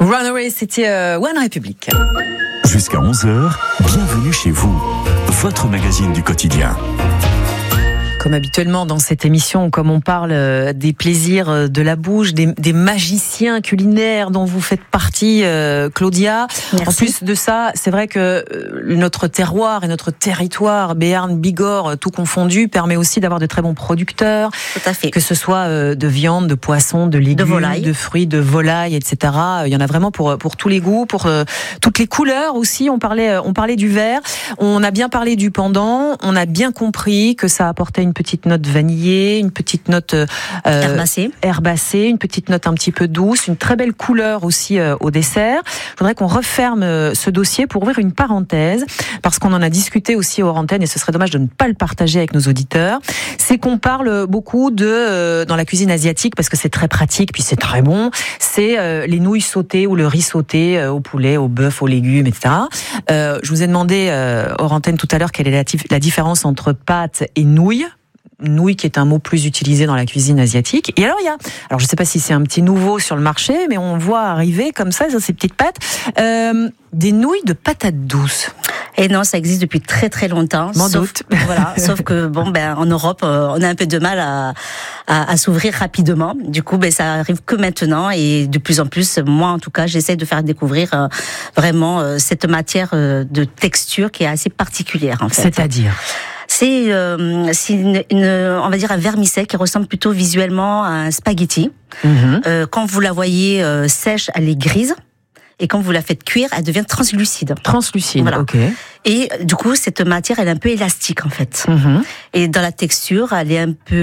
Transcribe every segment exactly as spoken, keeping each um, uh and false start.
Runaway, c'était euh, One Republic. Jusqu'à onze heures, bienvenue chez vous, votre magazine du quotidien. Comme habituellement dans cette émission, comme on parle des plaisirs de la bouche, des, des magiciens culinaires dont vous faites partie, euh, Claudia. Merci. En plus de ça, c'est vrai que notre terroir et notre territoire, Béarn, Bigorre, tout confondu, permet aussi d'avoir de très bons producteurs. Tout à fait. Que ce soit de viande, de poisson, de légumes, de, volaille. de fruits, de volaille, et cetera. Il y en a vraiment pour pour tous les goûts, pour euh, toutes les couleurs aussi. On parlait on parlait du verre. On a bien parlé du pendant. On a bien compris que ça apportait une Une petite note vanillée, une petite note euh, herbacée. herbacée, une petite note un petit peu douce, une très belle couleur aussi euh, au dessert. Je voudrais qu'on referme euh, ce dossier pour ouvrir une parenthèse, parce qu'on en a discuté aussi hors antenne et ce serait dommage de ne pas le partager avec nos auditeurs. C'est qu'on parle beaucoup de, euh, dans la cuisine asiatique, parce que c'est très pratique, puis c'est très bon, c'est euh, les nouilles sautées ou le riz sauté euh, au poulet, au bœuf, aux légumes, et cetera. Euh, je vous ai demandé euh, hors antenne tout à l'heure quelle est la, la différence entre pâte et nouilles. Nouille qui est un mot plus utilisé dans la cuisine asiatique. Et alors il y a, alors je sais pas si c'est un petit nouveau sur le marché, mais on voit arriver comme ça, ces petites pâtes, euh, des nouilles de patates douces. Et non, ça existe depuis très très longtemps. M'en sauf, doute. Voilà, sauf que bon ben en Europe, euh, on a un peu de mal à, à, à s'ouvrir rapidement. Du coup, ben ça arrive que maintenant et de plus en plus. Moi, en tout cas, j'essaie de faire découvrir euh, vraiment euh, cette matière euh, de texture qui est assez particulière en fait. C'est-à-dire. C'est, euh, c'est une, une, on va dire un vermicelle qui ressemble plutôt visuellement à un spaghetti. Mmh. Euh, quand vous la voyez euh, sèche, elle est grise. Et quand vous la faites cuire, elle devient translucide. Translucide, voilà. Ok. Et du coup, cette matière, elle est un peu élastique en fait. Mmh. Et dans la texture, elle est un peu...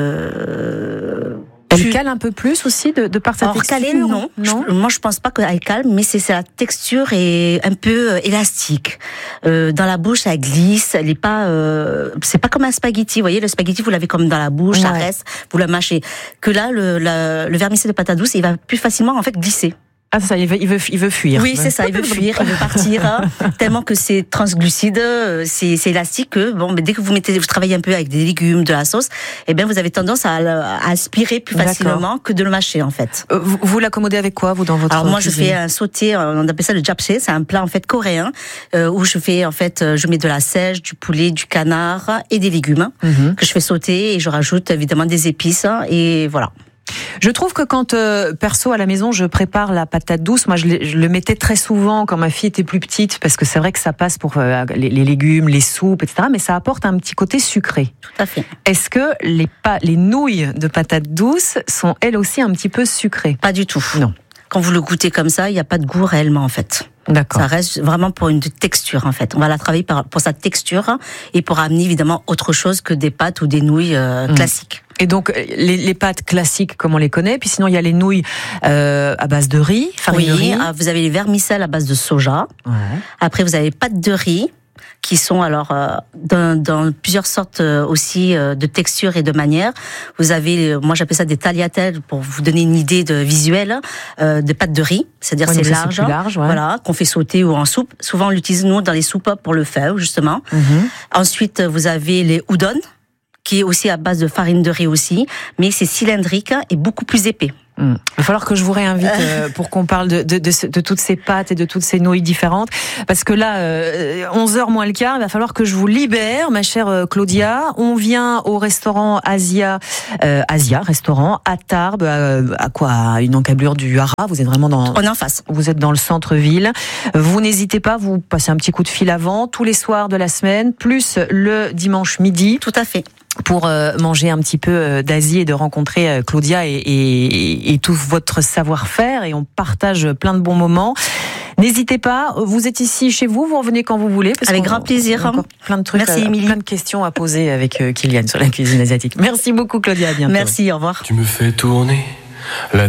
Euh, Elle cale un peu plus aussi de, de par sa Alors, texture. calée, non. non je, moi, je pense pas qu'elle cale, mais c'est, c'est la texture est un peu euh, élastique. Euh, dans la bouche, elle glisse. Elle est pas. Euh, c'est pas comme un spaghetti. Vous voyez, le spaghetti, vous l'avez comme dans la bouche, ouais. ça reste, vous la mâchez. Que là, le, la, le vermicelle de patate douce, il va plus facilement en fait glisser. Ah ça, il veut, il veut, il veut fuir. Oui, c'est ça, il veut fuir, il veut partir, hein, tellement que c'est transglucide, c'est, c'est élastique. Que, bon, mais dès que vous mettez, vous travaillez un peu avec des légumes, de la sauce, eh bien, vous avez tendance à, à aspirer plus facilement D'accord. que de le mâcher, en fait. Euh, vous, vous l'accommodez avec quoi, vous, dans votre Alors moi, cuisine? Je fais un sauté, on appelle ça le japchae, c'est un plat en fait coréen euh, où je fais en fait, je mets de la seiche, du poulet, du canard et des légumes mm-hmm. que je fais sauter et je rajoute évidemment des épices et voilà. Je trouve que quand, euh, perso, à la maison, je prépare la patate douce, moi, je, je le mettais très souvent quand ma fille était plus petite, parce que c'est vrai que ça passe pour euh, les, les légumes, les soupes, et cetera, mais ça apporte un petit côté sucré. Tout à fait. Est-ce que les, pa- les nouilles de patates douces sont, elles aussi, un petit peu sucrées? Pas du tout. Non. Quand vous le goûtez comme ça, il n'y a pas de goût réellement, en fait. D'accord. Ça reste vraiment pour une texture, en fait. On va la travailler par, pour sa texture et pour amener, évidemment, autre chose que des pâtes ou des nouilles euh, mmh. classiques. Et donc, les, les pâtes classiques, comme on les connaît, puis sinon, il y a les nouilles euh, à base de riz, farine oui, de riz. Vous avez les vermicelles à base de soja. Ouais. Après, vous avez les pâtes de riz, qui sont alors euh, dans, dans plusieurs sortes euh, aussi euh, de textures et de manières. Vous avez, moi j'appelle ça des tagliatelles pour vous donner une idée de visuel, euh, de pâtes de riz, c'est-à-dire ouais, c'est large, large, c'est large ouais. voilà, qu'on fait sauter ou en soupe. Souvent on l'utilise nous dans les soupes pour le faire justement. Mm-hmm. Ensuite vous avez les udon, qui est aussi à base de farine de riz aussi, mais c'est cylindrique et beaucoup plus épais. Mmh. Il va falloir que je vous réinvite euh, pour qu'on parle de, de, de, de toutes ces pâtes et de toutes ces nouilles différentes. Parce que là, euh, onze heures moins le quart, il va falloir que je vous libère, ma chère Claudia. On vient au restaurant Asia, euh, Asia, restaurant, à Tarbes, à, à quoi à une encablure du Haras. Vous êtes vraiment dans... On est en face. Vous êtes dans le centre-ville. Vous n'hésitez pas, vous passez un petit coup de fil avant, tous les soirs de la semaine, plus le dimanche midi. Tout à fait. Pour euh, manger un petit peu euh, d'Asie et de rencontrer euh, Claudia et, et, et tout votre savoir-faire, et on partage plein de bons moments. N'hésitez pas, vous êtes ici chez vous, vous revenez quand vous voulez. Parce avec grand plaisir. Encore plein de trucs, Merci, euh, Émilie. plein de questions à poser avec euh, Kylian sur la cuisine asiatique. Merci beaucoup Claudia, à bientôt. Merci, au revoir. Tu me fais tourner la